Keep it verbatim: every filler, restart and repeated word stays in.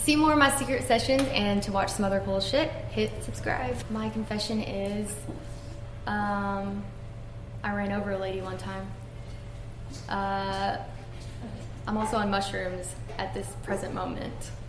see more of my secret sessions and to watch some other cool shit, hit subscribe. My confession is, um, I ran over a lady one time. Uh, I'm also on mushrooms at this present moment.